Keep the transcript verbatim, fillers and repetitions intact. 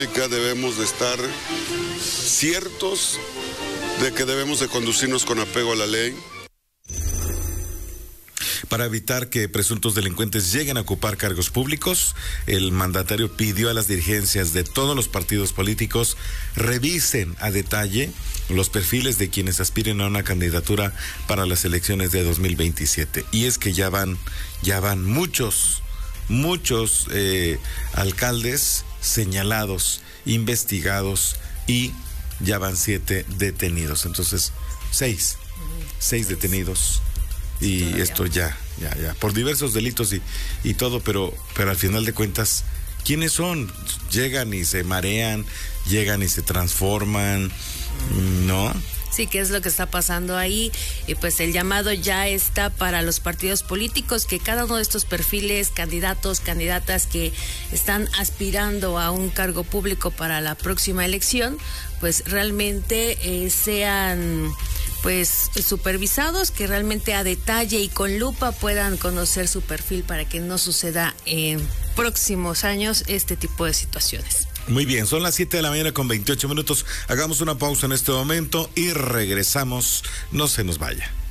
Debemos de estar ciertos de que debemos de conducirnos con apego a la ley. Para evitar que presuntos delincuentes lleguen a ocupar cargos públicos, el mandatario pidió a las dirigencias de todos los partidos políticos revisen a detalle los perfiles de quienes aspiren a una candidatura para las elecciones de dos mil veintisiete. Y es que ya van, ya van muchos, muchos eh, alcaldes señalados, investigados, y ya van siete detenidos. Entonces, seis, seis detenidos. Y Todavía. esto ya, ya, ya, por diversos delitos y, y todo, pero, pero al final de cuentas, ¿quiénes son? Llegan y se marean, llegan y se transforman, ¿no? Sí, ¿qué es lo que está pasando ahí? Y pues el llamado ya está para los partidos políticos, que cada uno de estos perfiles, candidatos, candidatas que están aspirando a un cargo público para la próxima elección, pues realmente eh, sean pues supervisados, que realmente a detalle y con lupa puedan conocer su perfil para que no suceda en próximos años este tipo de situaciones. Muy bien, son las siete de la mañana con veintiocho minutos. Hagamos una pausa en este momento y regresamos. No se nos vaya.